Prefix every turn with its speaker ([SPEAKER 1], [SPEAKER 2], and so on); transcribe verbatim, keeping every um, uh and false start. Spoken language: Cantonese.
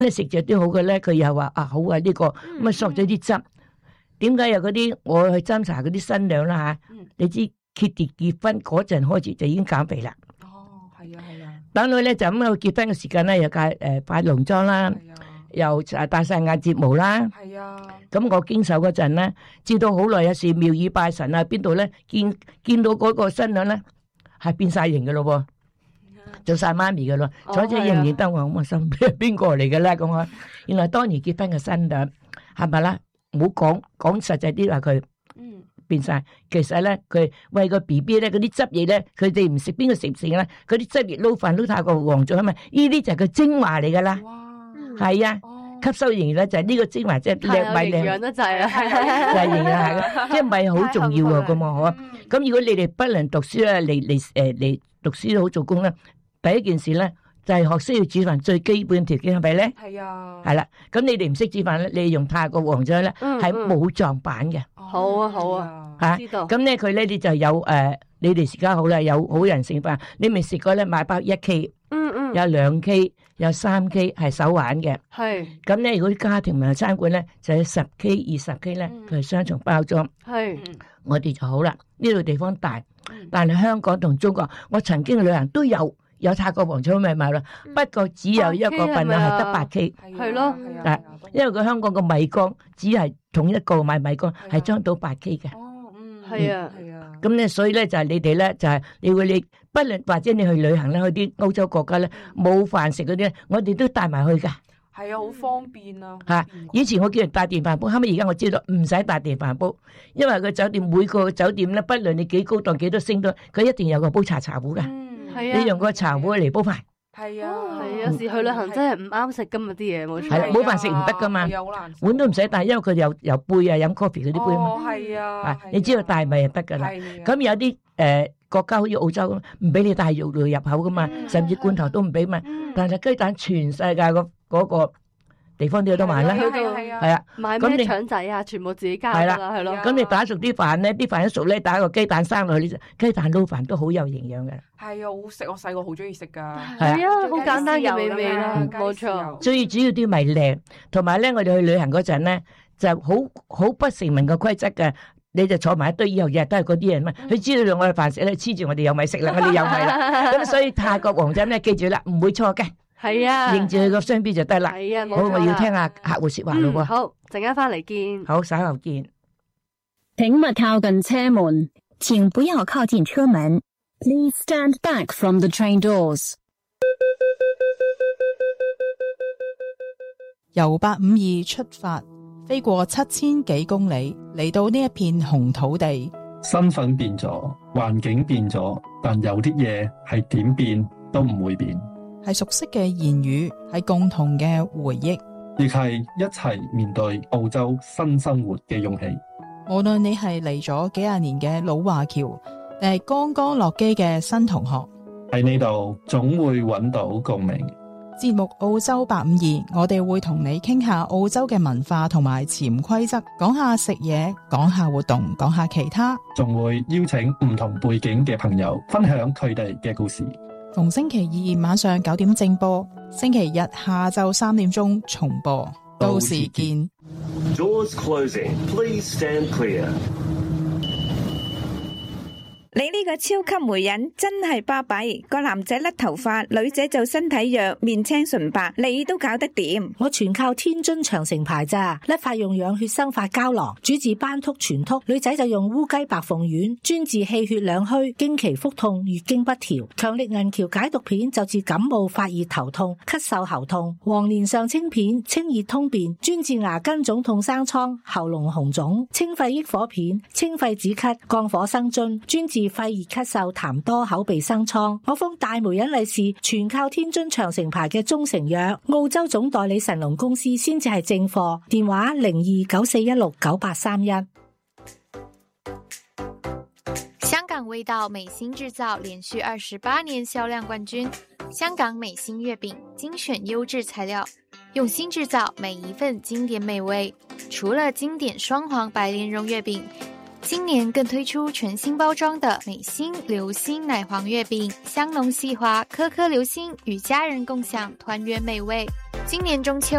[SPEAKER 1] 咧食咗啲好嘅咧，佢又話啊好啊呢、這個，咁啊索咗啲汁。點解有嗰啲我去斟茶嗰啲新娘啦吓？嗯、你知佢哋結婚嗰陣開始就已經減肥啦。
[SPEAKER 2] 哦，係啊係啊。
[SPEAKER 1] 等佢咧就咁去結婚嘅時間咧，又介誒擺濃妝啦，又誒戴晒眼睫毛啦。係啊。咁我經手嗰陣咧，至到好耐有時廟宇拜神啊，邊度咧見見到嗰個新娘咧係變晒型嘅咯喎。做晒媽咪嘅咯，坐住認唔認得我咁啊心邊個嚟嘅咧咁啊？原來當年結婚嘅新娘係咪啦？唔好講講實際啲話佢變晒，其實咧佢餵個 B B 咧嗰啲汁液咧，佢哋唔食邊個食唔食咧？嗰啲汁液撈飯撈太過黃咗啊嘛！呢啲就係個精華嚟噶啦，係啊，吸收營養咧就係呢個精華，即係靚米靚，
[SPEAKER 3] 營養得滯啦，
[SPEAKER 1] 就係營養係嘅，即係米好重要啊咁啊嗬！咁如果你哋不能讀書咧，嚟嚟誒嚟讀書好做工咧。第一件事咧就係、是、學識要煮飯最基本條件係咪咧？係啊，係啦。咁你哋唔識煮飯咧，你用太過黃咗咧，係冇撞板嘅。
[SPEAKER 3] 好啊，好啊，
[SPEAKER 1] 吓。
[SPEAKER 3] 知道。
[SPEAKER 1] 咁咧佢咧你就有誒、呃，你哋而家好啦，有好人性飯。你未食過咧買包一 K， 嗯嗯，有兩 K， 有三 K 係手玩嘅。係。咁咧如果啲家庭埋餐館咧，就有十 K、二十 K 咧，佢係雙重包裝。係。我哋就好啦，呢度地方大，但係香港同中國，我曾經去旅行都有。有泰國黃草咪買咯，不過只有一個份量係得八 K， 係咯，啊，因為佢香港個米缸只係統一個買米缸係裝到八 K 嘅。哦，嗯，係啊，係啊。咁咧，所以咧就係你哋咧就係你會你不論或者你去旅行咧，去啲歐洲國家咧冇飯食嗰啲咧，我哋都帶埋去㗎。係啊，好方便啊！嚇，以前我叫人帶電飯煲，後尾而家我知道唔使帶電飯煲，因為個酒店每個酒店咧，不論你幾高檔幾多星都，佢一定有個煲茶茶壺㗎。係啊，你用個茶壺嚟煲飯。係啊，係
[SPEAKER 3] 有時去旅行真係唔啱食噶嘛啲嘢，冇錯。
[SPEAKER 1] 係冇飯食唔得噶嘛，碗都唔使帶，因為佢有有杯啊，飲 coffee 嗰啲杯啊嘛。哦，係啊。你只要帶咪就得噶啦。咁有啲誒國家好似澳洲咁，唔俾你帶肉類入口噶嘛，甚至罐頭都唔俾嘛。但係雞蛋全世界個嗰個地方都有得買啦，係啊，
[SPEAKER 3] 買咩腸仔啊，全部自己加啦，係咯。
[SPEAKER 1] 咁你打熟啲飯咧，啲飯一熟咧，打個雞蛋生落去，雞蛋撈飯都好有營養嘅。係啊，好食，我細個好中意食噶。係啊，好簡單嘅美味啦，冇錯。最主要啲米靚，同埋咧，我哋去旅行嗰陣咧，就好好不成文嘅規則嘅，你就坐埋一堆，以後日日都係嗰啲人嘛。佢知道我哋飯食咧，黐住我哋有米食啦，我哋有米啦。咁所以泰國黃枕咧，記住啦，唔會錯嘅。係啊，認住佢個商標就得啦。係啊，冇錯。好，我要聽下客戶說話咯喎。
[SPEAKER 3] 好，陣間翻嚟見。
[SPEAKER 1] 好，稍後見。
[SPEAKER 4] 請勿靠近車門，請不要靠近車門。Please stand back from the train doors。
[SPEAKER 5] 由八五二出發，飛過七千幾公里，嚟到呢一片紅土地。
[SPEAKER 6] 身份變咗，環境變咗，但有啲嘢係點變都唔會變。
[SPEAKER 5] 係熟悉嘅言語，係共同嘅回憶，
[SPEAKER 6] 亦係一齊面對澳洲新生活嘅勇氣。
[SPEAKER 5] 無論你係嚟咗幾廿年嘅老華僑，定係剛剛落機嘅新同學，
[SPEAKER 6] 喺呢度總會揾到共鳴。
[SPEAKER 5] 節目澳洲八五二，我哋會同你傾下澳洲嘅文化同埋潛規則，講下食嘢，講下活動，講下其他，
[SPEAKER 6] 仲會邀請唔同背景嘅朋友分享佢哋嘅故事。
[SPEAKER 5] 逢星期二晚上九點正播，星期日下晝三點鐘重播。到時見。
[SPEAKER 7] Doors closing. Please stand clear.
[SPEAKER 8] 你呢個超級媒人真係巴閉，個男仔甩頭髮，女仔就身體弱，面青唇白，你都搞得掂。
[SPEAKER 9] 我全靠天津長城牌咋，甩髮用養血生髮膠囊，主治斑禿全禿，女仔就用烏雞白鳳丸，專治氣血兩虛、經期腹痛、月經不調。強力銀橋解毒片就治感冒、發熱、頭痛、咳嗽、喉痛。黃連上清片清熱通便，專治牙根腫痛、生瘡、喉嚨紅腫。清肺益火片清肺止咳、降火生津，專治肺熱咳嗽、痰多、口鼻生瘡。我封大媒人利是，全靠天津長城牌嘅中成藥，澳洲總代理神龍公司先至係正貨。電話零二九四一六九八三一。
[SPEAKER 10] 香港味道美心製造連續二十八年銷量冠軍，香港美心月餅精選優質材料，用心製造每一份經典美味。除了經典雙黃白蓮蓉月餅，今年更推出全新包裝的美心流心奶黃月餅，香濃細滑，顆顆流心，與家人共享團圓美味。今年中秋